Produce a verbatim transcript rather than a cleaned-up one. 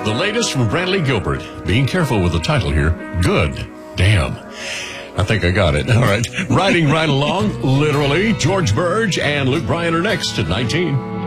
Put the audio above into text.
the latest from Brantley Gilbert. Being careful with the title here. Good. Damn. I think I got it. All right. Riding right along, literally, George Burge and Luke Bryan are next at nineteen.